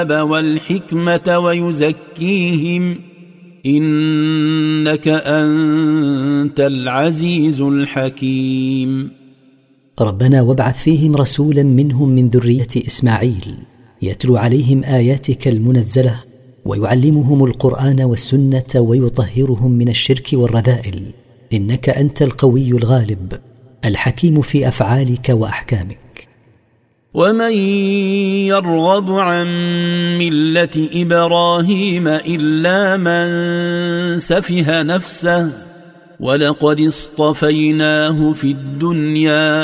والحكمة ويزكيهم إنك أنت العزيز الحكيم. ربنا وابعث فيهم رسولا منهم من ذرية إسماعيل يتلو عليهم آياتك المنزلة ويعلمهم القرآن والسنة ويطهرهم من الشرك والرذائل إنك أنت القوي الغالب الحكيم في أفعالك وأحكامك. ومن يرغب عن ملة إبراهيم إلا من سفه نفسه ولقد اصطفيناه في الدنيا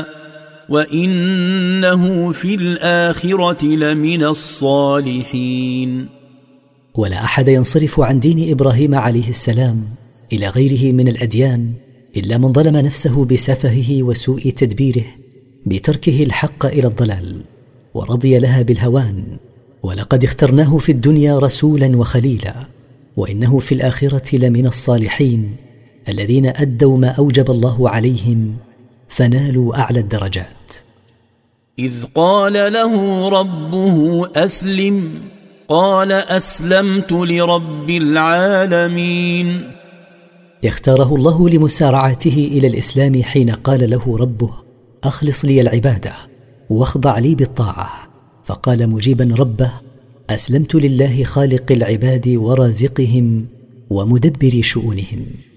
وإنه في الآخرة لمن الصالحين. ولا أحد ينصرف عن دين إبراهيم عليه السلام إلى غيره من الأديان إلا من ظلم نفسه بسفهه وسوء تدبيره بتركه الحق إلى الضلال ورضي لها بالهوان. ولقد اخترناه في الدنيا رسولا وخليلا وإنه في الآخرة لمن الصالحين الذين أدوا ما أوجب الله عليهم فنالوا أعلى الدرجات. إذ قال له ربه أسلم قال أسلمت لرب العالمين. اختاره الله لمسارعته إلى الإسلام حين قال له ربه أخلص لي العبادة واخضع لي بالطاعة، فقال مجيبا ربه أسلمت لله خالق العباد ورازقهم ومدبر شؤونهم.